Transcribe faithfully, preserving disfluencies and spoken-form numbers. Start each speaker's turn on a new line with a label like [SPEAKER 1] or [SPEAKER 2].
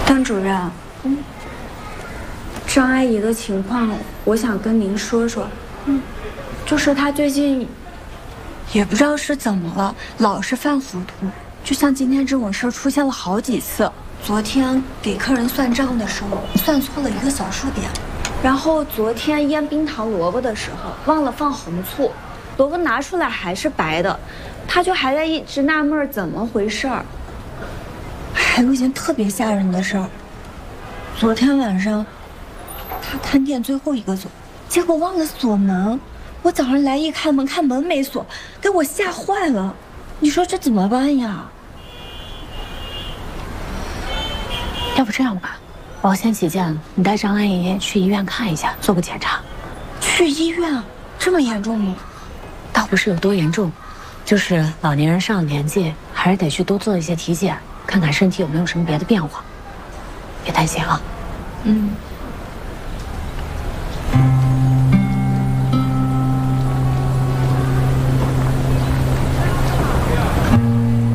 [SPEAKER 1] 段主任，嗯，张阿姨的情况，我想跟您说说。嗯，就是她最近也不知道是怎么了，老是犯糊涂。就像今天这种事儿出现了好几次。昨天给客人算账的时候，算错了一个小数点。然后昨天腌冰糖萝卜的时候，忘了放红醋，萝卜拿出来还是白的，她就还在一直纳闷怎么回事儿。还有一件特别吓人的事儿，昨天晚上他看店最后一个走，结果忘了锁门。我早上来一开门，看门没锁，给我吓坏了。你说这怎么办呀？
[SPEAKER 2] 要不这样吧，保险起见，你带张阿姨去医院看一下，做个检查。
[SPEAKER 1] 去医院？这么严重吗？
[SPEAKER 2] 倒不是有多严重，就是老年人上了年纪，还是得去多做一些体检，看看身体有没有什么别的变化。别担心啊。
[SPEAKER 1] 嗯。